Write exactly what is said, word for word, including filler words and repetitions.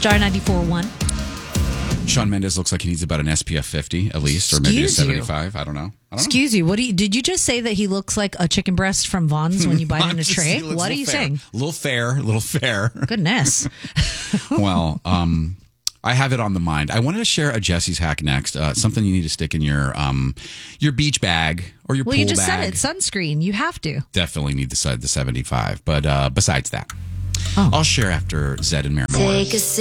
Star ninety-four point one. Shawn Mendes looks like he needs about an S P F fifty at least, or maybe a Excuse you. seventy-five. I don't know. I don't know. Excuse you. What do you? Did you just say that he looks like a chicken breast from Vons when you buy it in a Just- tray? he looks What a are you fair. saying? A little fair, a little fair. Goodness. Well, um, I have it on the mind. I wanted to share a Jesse's hack next. Uh, something you need to stick in your um, your beach bag or your Well, pool you just bag. said it. Sunscreen. You have to. Definitely need the side the seventy-five. But uh, besides that, Oh. I'll share after Zed and Mary. Take a sip.